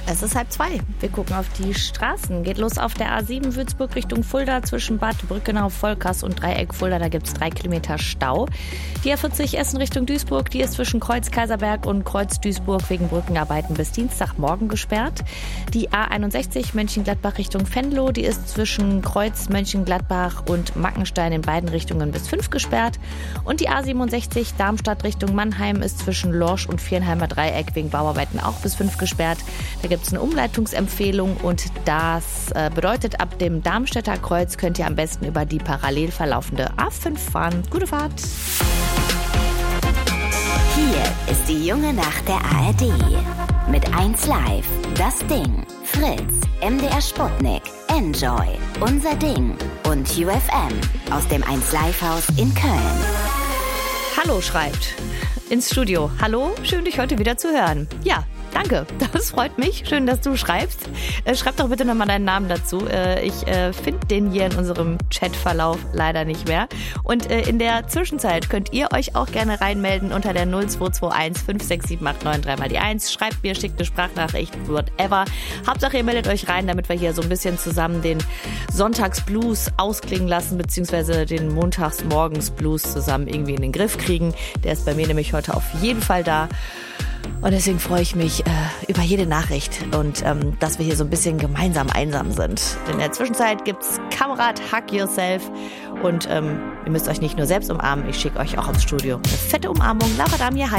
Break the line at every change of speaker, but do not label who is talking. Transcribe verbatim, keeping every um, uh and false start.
Es ist halb zwei. Wir gucken auf die Straßen. Geht los auf der A sieben Würzburg Richtung Fulda zwischen Bad Brückenau, Volkers und Dreieck Fulda. Da gibt es drei Kilometer Stau. Die A vierzig Essen Richtung Duisburg, die ist zwischen Kreuz Kaiserberg und Kreuz Duisburg wegen Brückenarbeiten bis Dienstagmorgen gesperrt. Die A einundsechzig Mönchengladbach Richtung Venlo, die ist zwischen Kreuz Mönchengladbach und Mackenstein in beiden Richtungen bis fünf gesperrt. Und die A siebenundsechzig Darmstadt Richtung Mannheim ist zwischen Lorsch und Viernheimer Dreieck wegen Bauarbeiten auch bis fünf gesperrt. Da gibt es eine Umleitungsempfehlung und das äh, bedeutet, ab dem Darmstädter Kreuz könnt ihr am besten über die parallel verlaufende A fünf fahren. Gute Fahrt!
Hier ist die junge Nacht der A R D. Mit eins Live, Das Ding, Fritz, M D R Sputnik, Enjoy, Unser Ding und U F M aus dem eins Live Haus in Köln.
Hallo schreibt ins Studio. Hallo, schön dich heute wieder zu hören. Ja, danke, das freut mich. Schön, dass du schreibst. Äh, schreib doch bitte nochmal deinen Namen dazu. Äh, ich äh, finde den hier in unserem Chatverlauf leider nicht mehr. Und äh, in der Zwischenzeit könnt ihr euch auch gerne reinmelden unter der null zwei zwei eins fünf sechs sieben acht neun drei mal die eins. Schreibt mir, schickt eine Sprachnachricht, whatever. Hauptsache ihr meldet euch rein, damit wir hier so ein bisschen zusammen den Sonntagsblues ausklingen lassen, beziehungsweise den Montagsmorgensblues zusammen irgendwie in den Griff kriegen. Der ist bei mir nämlich heute auf jeden Fall da. Und deswegen freue ich mich äh, über jede Nachricht und ähm, dass wir hier so ein bisschen gemeinsam einsam sind. In der Zwischenzeit gibt's Kamerad Hug Yourself und ähm, ihr müsst euch nicht nur selbst umarmen, ich schicke euch auch aufs Studio eine fette Umarmung. Laura Dam hier, hi.